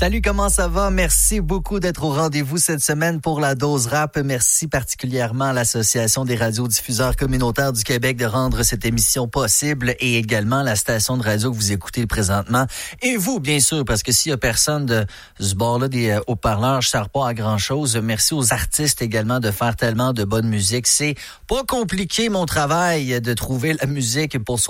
Salut, comment ça va? Merci beaucoup d'être au rendez-vous cette semaine pour la dose rap. Merci particulièrement à l'Association des radiodiffuseurs communautaires du Québec de rendre cette émission possible et également la station de radio que vous écoutez présentement. Et vous, bien sûr, parce que s'il y a personne de ce bord-là des haut-parleurs, je ne sers pas à grand-chose. Merci aux artistes également de faire tellement de bonne musique. C'est pas compliqué, mon travail, de trouver la musique pour soi.